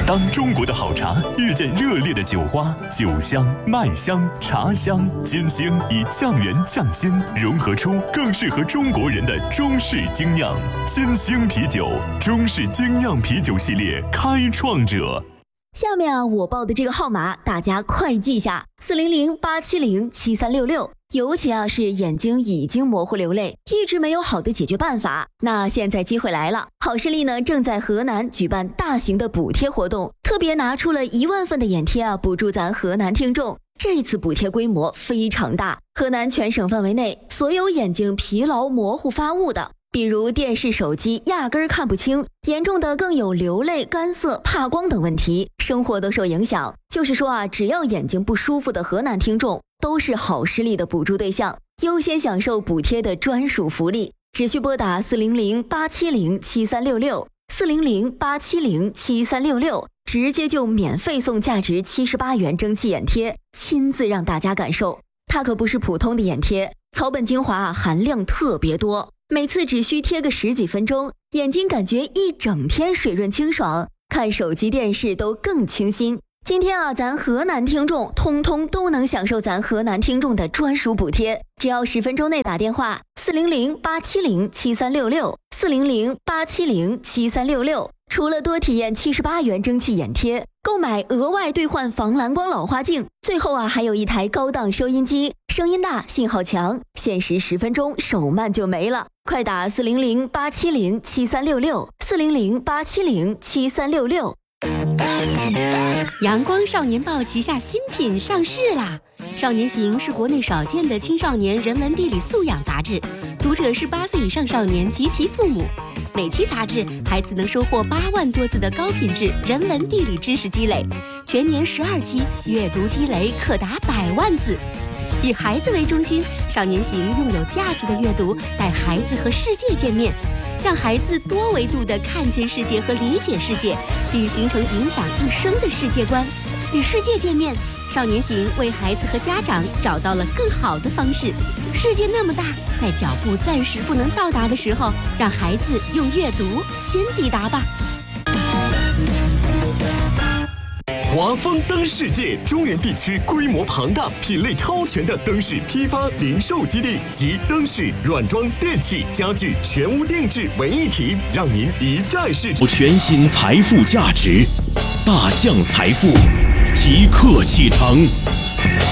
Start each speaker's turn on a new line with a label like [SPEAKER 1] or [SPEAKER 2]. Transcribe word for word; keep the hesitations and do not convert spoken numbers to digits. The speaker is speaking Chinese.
[SPEAKER 1] 当中国的好茶遇见热烈的酒花，酒香、麦香、茶香、金星以酱源酱鲜融合出更适合中国人的中式精酿。金星啤酒，中式精酿啤酒系列开创者。
[SPEAKER 2] 下面啊，我报的这个号码大家快记下：四零零八七零七三六六。尤其啊是眼睛已经模糊流泪，一直没有好的解决办法。那现在机会来了，好视力呢正在河南举办大型的补贴活动，特别拿出了一万份的眼贴啊，补助咱河南听众。这次补贴规模非常大，河南全省范围内所有眼睛疲劳模糊发雾的，比如电视手机压根儿看不清，严重的更有流泪、干涩、怕光等问题，生活都受影响。就是说啊，只要眼睛不舒服的河南听众都是好视力的补助对象，优先享受补贴的专属福利。只需拨打四零零八七零七三六六 四零零八七零七三六六，直接就免费送价值七十八元蒸汽眼贴，亲自让大家感受。它可不是普通的眼贴，草本精华啊，含量特别多，每次只需贴个十几分钟，眼睛感觉一整天水润清爽，看手机电视都更清新。今天啊，咱河南听众通通都能享受咱河南听众的专属补贴，只要十分钟内打电话四零零八七零七三六六 四零零八七零七三六六，除了多体验七十八元蒸汽眼贴，购买额外兑换防蓝光老花镜，最后啊还有一台高档收音机，声音大，信号强，限时十分钟，手慢就没了。快打四零零八七零七三六六 四零零八七零七三六六。
[SPEAKER 3] 阳光少年报旗下新品上市啦！少年行是国内少见的青少年人文地理素养杂志，读者是八岁以上少年及其父母。每期杂志，孩子能收获八万多字的高品质人文地理知识积累，全年十二期，阅读积累可达百万字。以孩子为中心，少年行用有价值的阅读带孩子和世界见面，让孩子多维度地看见世界和理解世界，并形成影响一生的世界观。与世界见面，少年行为孩子和家长找到了更好的方式。世界那么大，在脚步暂时不能到达的时候，让孩子用阅读先抵达吧。
[SPEAKER 1] 华丰灯世界中原地区规模庞大、品类超全的灯饰批发零售基地及灯饰、软装、电器、家具全屋定制为一体，让您一站式
[SPEAKER 4] 全新财富价值，大象财富即刻启程。